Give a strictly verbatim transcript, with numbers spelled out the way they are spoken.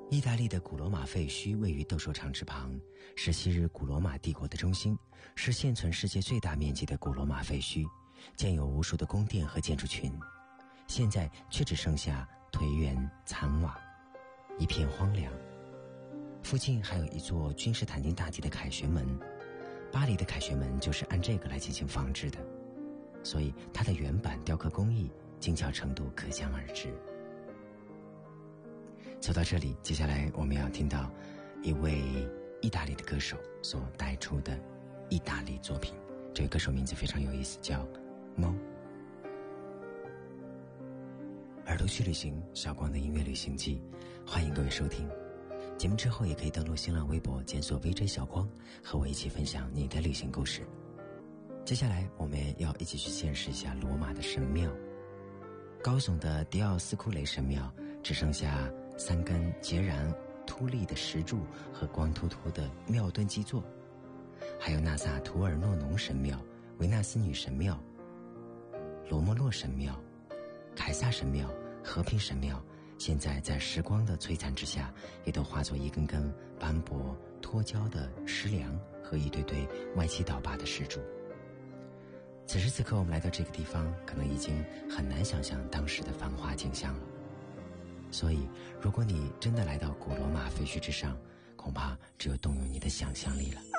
意大利的古罗马废墟位于斗兽场之旁，是昔日古罗马帝国的中心，是现存世界最大面积的古罗马废墟，建有无数的宫殿和建筑群，现在却只剩下颓垣残瓦，一片荒凉。附近还有一座君士坦丁大帝的凯旋门，巴黎的凯旋门就是按这个来进行仿制的，所以它的原版雕刻工艺精巧程度可想而知。走到这里，接下来我们要听到一位意大利的歌手所带出的意大利作品，这个歌手名字非常有意思，叫猫。耳朵去旅行，小光的音乐旅行记，欢迎各位收听。节目之后也可以登录新浪微博检索 V J 小光，和我一起分享你的旅行故事。接下来我们要一起去见识一下罗马的神庙。高耸的迪奥斯库雷神庙只剩下三根截然凸立的石柱和光秃秃的庙墩基座，还有纳萨图尔诺农神庙、维纳斯女神庙、罗莫洛神庙、凯撒神庙、和平神庙，现在在时光的摧残之下，也都化作一根根斑驳脱胶的石梁和一堆堆歪七倒八的石柱。此时此刻我们来到这个地方，可能已经很难想象当时的繁华景象了。所以如果你真的来到古罗马废墟之上，恐怕只有动用你的想象力了。